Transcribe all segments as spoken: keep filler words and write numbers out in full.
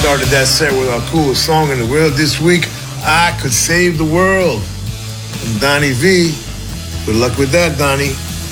Started that set with our coolest song in the world this week, I Could Save the World, from Donnie V. Good luck with that, Donnie.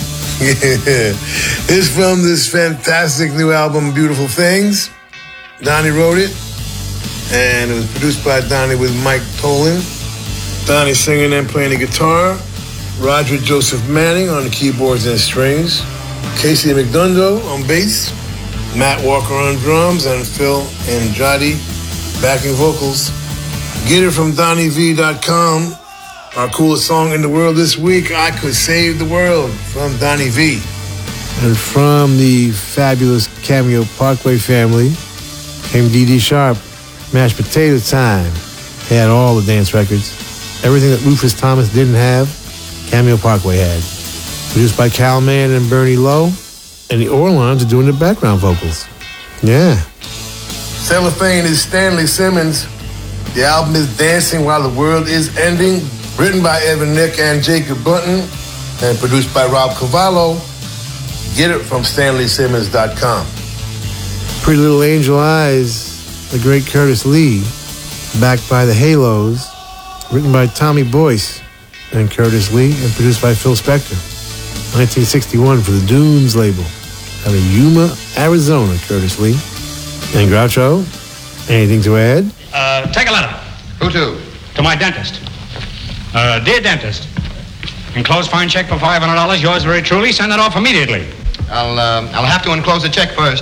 It's from this fantastic new album, Beautiful Things. Donnie wrote it, and it was produced by Donnie with Mike Tolan. Donnie singing and playing the guitar. Roger Joseph Manning on the keyboards and strings. Casey McDonough on bass. Matt Walker on drums, and Phil Andrade backing vocals. Get it from Donnie V dot com. Our coolest song in the world this week, I Could Save the World, from Donnie V. And from the fabulous Cameo Parkway family came Dee Dee Sharp. Mashed Potato Time. He had all the dance records. Everything that Rufus Thomas didn't have, Cameo Parkway had. Produced by Cal Mann and Bernie Lowe. And the Orlons are doing the background vocals. Yeah. Cellophane is Stanley Simmons. The album is Dancing While the World is Ending, written by Evan Nick and Jacob Bunton, and produced by Rob Cavallo. Get it from Stanley Simmons dot com. Pretty Little Angel Eyes, the great Curtis Lee, backed by the Halos, written by Tommy Boyce and Curtis Lee, and produced by Phil Spector. nineteen sixty-one for the Dunes label. Out of Yuma, Arizona, Curtis Lee. And Groucho, anything to add? Uh, take a letter. Who to? To my dentist. Uh, dear dentist, enclosed fine check for five hundred dollars. Yours very truly. Send that off immediately. I'll, uh, I'll have to enclose the check first.